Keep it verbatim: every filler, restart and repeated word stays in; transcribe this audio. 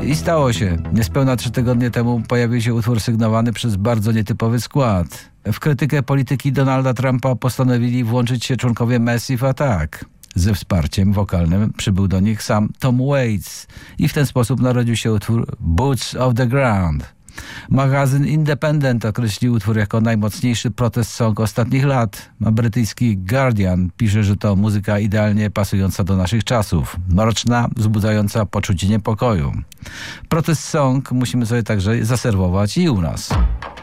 I stało się. Niespełna trzy tygodnie temu pojawił się utwór sygnowany przez bardzo nietypowy skład. W krytykę polityki Donalda Trumpa postanowili włączyć się członkowie Massive Attack. Ze wsparciem wokalnym przybył do nich sam Tom Waits i w ten sposób narodził się utwór Boots of the Ground. Magazyn Independent określił utwór jako najmocniejszy protest song ostatnich lat, a brytyjski Guardian pisze, że to muzyka idealnie pasująca do naszych czasów, mroczna, wzbudzająca poczucie niepokoju. Protest song musimy sobie także zaserwować i u nas.